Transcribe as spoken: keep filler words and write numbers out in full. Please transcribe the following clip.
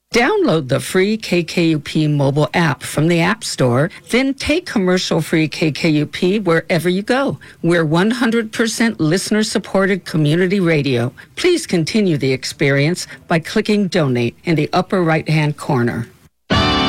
Download the free K K U P mobile app from the App Store, then take commercial-free K K U P wherever you go. We're one hundred percent listener-supported community radio. Please continue the experience by clicking Donate in the upper right-hand corner.